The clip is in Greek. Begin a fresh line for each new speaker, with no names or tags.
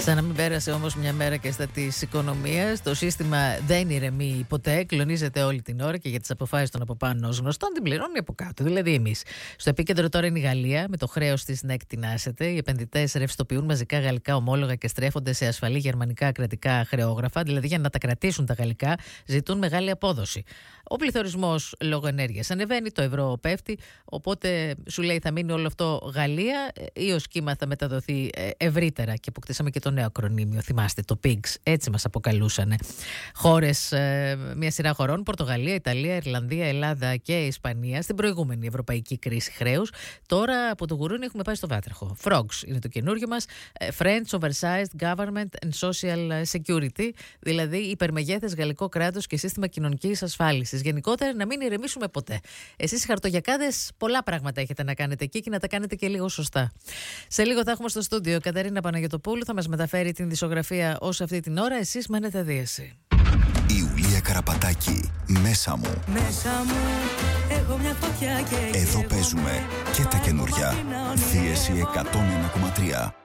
Σαν να μην πέρασε όμως μια μέρα και στα της οικονομίας. Το σύστημα δεν ηρεμεί ποτέ, κλονίζεται όλη την ώρα και για τις αποφάσεις των από πάνω ως γνωστόν την πληρώνει από κάτω, δηλαδή εμείς. Στο επίκεντρο τώρα είναι η Γαλλία, με το χρέος της να εκτινάσεται. Οι επενδυτές ρευστοποιούν μαζικά γαλλικά ομόλογα και στρέφονται σε ασφαλή γερμανικά κρατικά χρεόγραφα, δηλαδή για να τα κρατήσουν τα γαλλικά, ζητούν μεγάλη απόδοση. Ο πληθωρισμός λόγω ενέργειας ανεβαίνει, το ευρώ πέφτει, οπότε σου λέει θα μείνει όλο αυτό Γαλλία ή ως κύμα θα μεταδοθεί ευρύτερα και αποκτήσαμε και το νέο ακρονίμιο, θυμάστε, το PIGS, έτσι μας αποκαλούσανε. Χώρες, μια σειρά χωρών, Πορτογαλία, Ιταλία, Ιρλανδία, Ελλάδα και Ισπανία, στην προηγούμενη ευρωπαϊκή κρίση χρέους. Τώρα από το γουρούνι έχουμε πάει στο βάτραχο. Frogs είναι το καινούριο μας, French Oversized Government and Social Security, δηλαδή υπερμεγέθες γαλλικό κράτος και σύστημα κοινωνικής ασφάλισης. Γενικότερα να μην ηρεμήσουμε ποτέ. Εσείς οι χαρτογιακάδες πολλά πράγματα έχετε να κάνετε εκεί και να τα κάνετε και λίγο σωστά. Σε λίγο θα έχουμε στο στούντιο Κατερίνα Παναγιωτοπούλου, θα μας μεταφέρει την δισογραφία ως αυτή την ώρα. Εσείς μένετε δίαση.
Ιουλία Καραπατάκη, μέσα μου.
Μέσα μου έχω μια φωτιά και
εδώ παίζουμε και τα καινούρια. Δίεση 101,3.